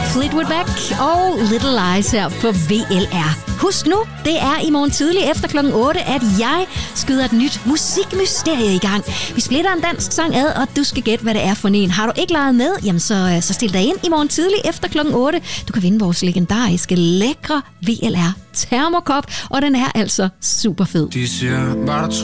Fleetwood Mac og Little Lies her på VLR. Husk nu, det er i morgen tidlig efter klokken 8, at jeg skyder et nyt musikmysterie i gang. Vi splitter en dansk sang ad, og du skal gætte, hvad det er for en. Har du ikke leget med, jamen så stil dig ind i morgen tidlig efter klokken 8. Du kan vinde vores legendariske, lækre VLR termokop, og den er altså super fed. De siger,